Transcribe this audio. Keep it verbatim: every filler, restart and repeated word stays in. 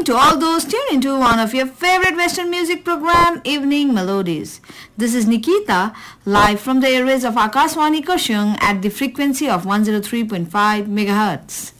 to all those tuned into one of your favorite Western music program, Evening Melodies. This is Nikita, live from the airways of Akashwani Kushung at the frequency of one oh three point five megahertz.